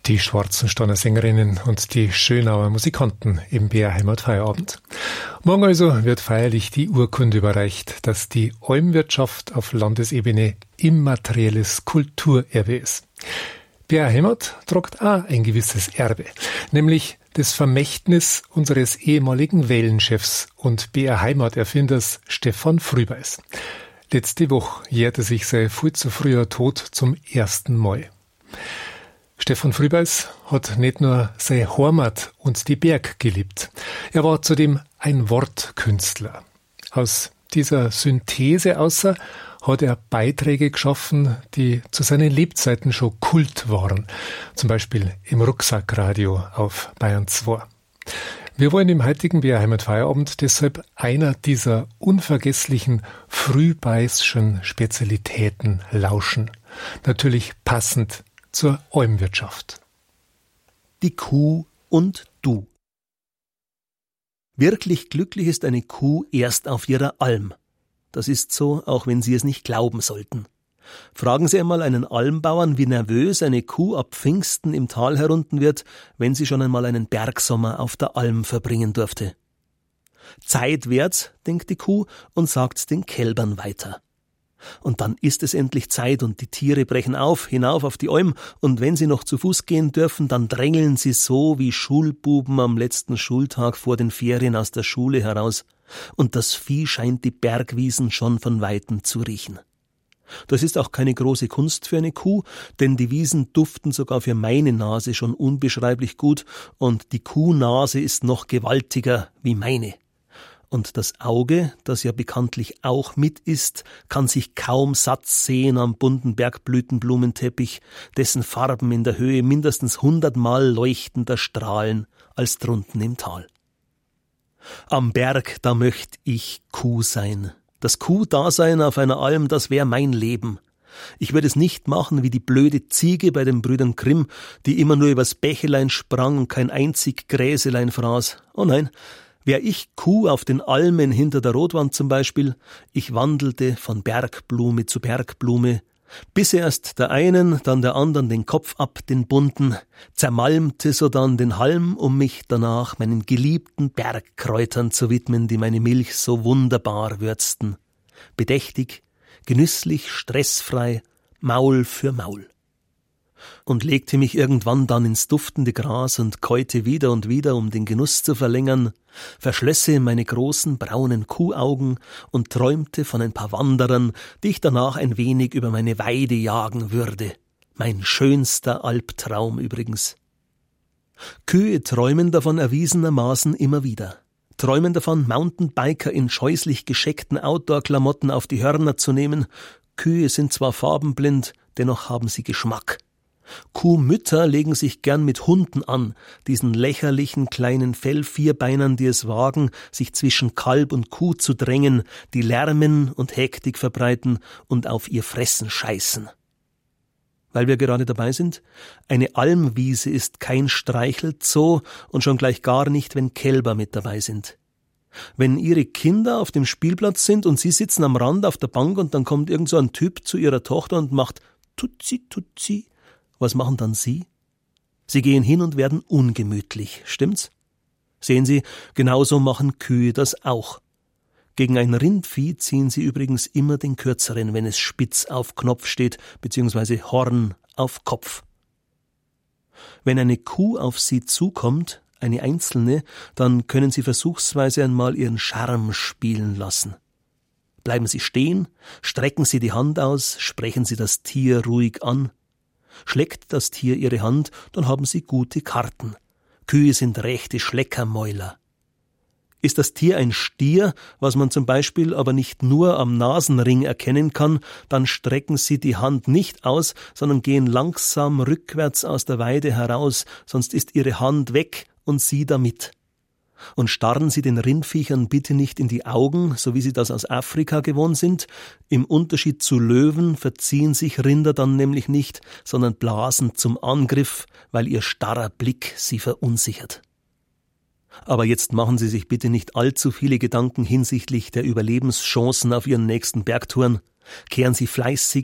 Die Schwarzensteiner Sängerinnen und die Schönauer Musikanten im BR Heimatfeierabend. Morgen also wird feierlich die Urkunde überreicht, dass die Almwirtschaft auf Landesebene immaterielles Kulturerbe ist. BR Heimat tragt auch ein gewisses Erbe, nämlich das Vermächtnis unseres ehemaligen Wellenchefs und BR Heimat-Erfinders Stefan Frühbeis. Letzte Woche jährte sich sein viel zu früher Tod zum ersten Mal. Stefan Frühbeis hat nicht nur seine Heimat und die Berg geliebt. Er war zudem ein Wortkünstler. Aus dieser Synthese hat er Beiträge geschaffen, die zu seinen Lebzeiten schon Kult waren. Zum Beispiel im Rucksackradio auf Bayern 2. Wir wollen im heutigen BR Heimatfeierabend deshalb einer dieser unvergesslichen Frühbeißschen Spezialitäten lauschen. Natürlich passend zur Almwirtschaft. Die Kuh und du. Wirklich glücklich ist eine Kuh erst auf ihrer Alm. Das ist so, auch wenn Sie es nicht glauben sollten. Fragen Sie einmal einen Almbauern, wie nervös eine Kuh ab Pfingsten im Tal herunten wird, wenn sie schon einmal einen Bergsommer auf der Alm verbringen durfte. Zeit wird's, denkt die Kuh und sagt's den Kälbern weiter. Und dann ist es endlich Zeit und die Tiere brechen hinauf auf die Alm, und wenn sie noch zu Fuß gehen dürfen, dann drängeln sie so wie Schulbuben am letzten Schultag vor den Ferien aus der Schule heraus, und das Vieh scheint die Bergwiesen schon von Weitem zu riechen. Das ist auch keine große Kunst für eine Kuh, denn die Wiesen duften sogar für meine Nase schon unbeschreiblich gut, und die Kuhnase ist noch gewaltiger wie meine. Und das Auge, das ja bekanntlich auch mit isst, kann sich kaum satt sehen am bunten Bergblütenblumenteppich, dessen Farben in der Höhe mindestens 100-mal leuchtender strahlen als drunten im Tal. Am Berg, da möcht ich Kuh sein. Das Kuhdasein auf einer Alm, das wär mein Leben. Ich würde es nicht machen wie die blöde Ziege bei den Brüdern Grimm, die immer nur übers Bächelein sprang und kein einzig Gräselein fraß. Oh nein, wär ich Kuh auf den Almen hinter der Rotwand zum Beispiel, ich wandelte von Bergblume zu Bergblume, bis erst der einen, dann der anderen den Kopf ab, den bunten, zermalmte sodann den Halm, um mich danach meinen geliebten Bergkräutern zu widmen, die meine Milch so wunderbar würzten. Bedächtig, genüsslich, stressfrei, Maul für Maul. Und legte mich irgendwann dann ins duftende Gras und käute wieder und wieder, um den Genuss zu verlängern, verschlösse meine großen braunen Kuhaugen und träumte von ein paar Wanderern, die ich danach ein wenig über meine Weide jagen würde. Mein schönster Albtraum übrigens. Kühe träumen davon erwiesenermaßen immer wieder. Träumen davon, Mountainbiker in scheußlich gescheckten Outdoor-Klamotten auf die Hörner zu nehmen. Kühe sind zwar farbenblind, dennoch haben sie Geschmack. Kuhmütter legen sich gern mit Hunden an, diesen lächerlichen kleinen Fellvierbeinern, die es wagen, sich zwischen Kalb und Kuh zu drängen, die lärmen und Hektik verbreiten und auf ihr Fressen scheißen. Weil wir gerade dabei sind, eine Almwiese ist kein Streichelzoo und schon gleich gar nicht, wenn Kälber mit dabei sind. Wenn ihre Kinder auf dem Spielplatz sind und sie sitzen am Rand auf der Bank und dann kommt irgend so ein Typ zu ihrer Tochter und macht Tutsi, Tutsi, was machen dann Sie? Sie gehen hin und werden ungemütlich, stimmt's? Sehen Sie, genauso machen Kühe das auch. Gegen ein Rindvieh ziehen sie übrigens immer den kürzeren, wenn es spitz auf Knopf steht, beziehungsweise Horn auf Kopf. Wenn eine Kuh auf Sie zukommt, eine einzelne, dann können Sie versuchsweise einmal Ihren Charme spielen lassen. Bleiben Sie stehen, strecken Sie die Hand aus, sprechen Sie das Tier ruhig an. Schleckt das Tier ihre Hand, dann haben sie gute Karten. Kühe sind rechte Schleckermäuler. Ist das Tier ein Stier, was man zum Beispiel aber nicht nur am Nasenring erkennen kann, dann strecken sie die Hand nicht aus, sondern gehen langsam rückwärts aus der Weide heraus, sonst ist ihre Hand weg und sie damit. Und starren Sie den Rindviechern bitte nicht in die Augen, so wie Sie das aus Afrika gewohnt sind. Im Unterschied zu Löwen verziehen sich Rinder dann nämlich nicht, sondern blasen zum Angriff, weil ihr starrer Blick sie verunsichert. Aber jetzt machen Sie sich bitte nicht allzu viele Gedanken hinsichtlich der Überlebenschancen auf Ihren nächsten Bergtouren. Kehren Sie fleißig